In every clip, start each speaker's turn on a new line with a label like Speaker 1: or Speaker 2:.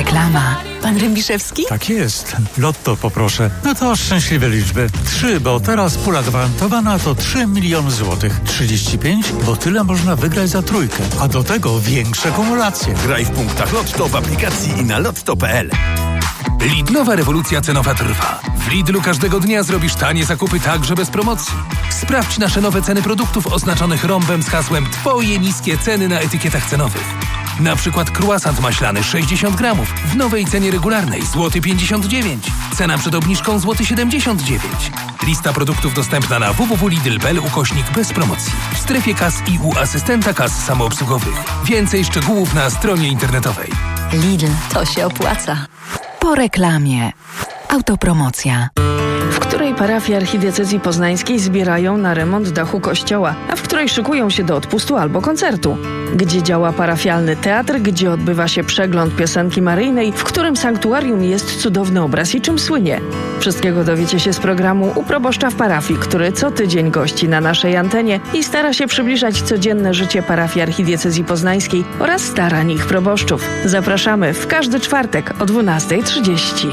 Speaker 1: Reklama. Pan Rębiszewski?
Speaker 2: Tak jest. Lotto poproszę. No to szczęśliwe liczby. 3, bo teraz pula gwarantowana to 3 miliony złotych. 35, bo tyle można wygrać za trójkę. A do tego większe kumulacje.
Speaker 3: Graj w punktach Lotto w aplikacji i na lotto.pl. Lidlowa rewolucja cenowa trwa. W Lidlu każdego dnia zrobisz tanie zakupy także bez promocji. Sprawdź nasze nowe ceny produktów oznaczonych rąbem z hasłem Twoje niskie ceny na etykietach cenowych. Na przykład croissant maślany 60 gramów w nowej cenie regularnej złoty 59. Cena przed obniżką złoty 79. Lista produktów dostępna na www.lidl.pl bez promocji. W strefie kas i u asystenta kas samoobsługowych. Więcej szczegółów na stronie internetowej.
Speaker 1: Lidl, to się opłaca. Po reklamie. Autopromocja.
Speaker 4: W której parafii archidiecezji poznańskiej zbierają na remont dachu kościoła, a w której szykują się do odpustu albo koncertu? Gdzie działa parafialny teatr, gdzie odbywa się przegląd piosenki maryjnej, w którym sanktuarium jest cudowny obraz i czym słynie? Wszystkiego dowiecie się z programu U proboszcza w parafii, który co tydzień gości na naszej antenie i stara się przybliżać codzienne życie parafii archidiecezji poznańskiej oraz starań ich proboszczów. Zapraszamy w każdy czwartek o 12:30.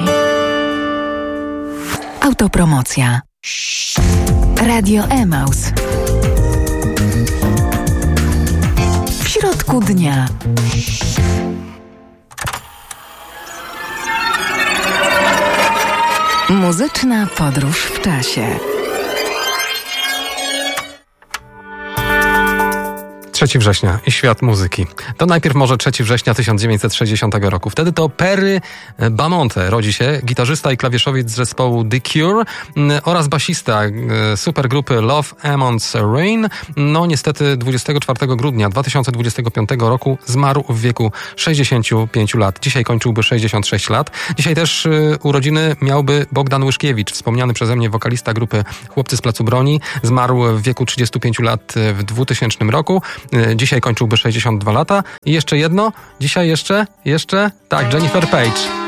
Speaker 1: Autopromocja. Radio Emaus. W środku dnia. Muzyczna podróż w czasie.
Speaker 5: 3 września i świat muzyki. To najpierw może 3 września 1960 roku. Wtedy to Perry Bamonte rodzi się, gitarzysta i klawiszowiec z zespołu The Cure oraz basista supergrupy Love Amon's Rain. No niestety 24 grudnia 2025 roku zmarł w wieku 65 lat. Dzisiaj kończyłby 66 lat. Dzisiaj też urodziny miałby Bogdan Łyszkiewicz, wspomniany przeze mnie wokalista grupy Chłopcy z Placu Broni. Zmarł w wieku 35 lat w 2000 roku. Dzisiaj kończyłby 62 lata. I jeszcze jedno. Dzisiaj jeszcze, tak, Jennifer Page.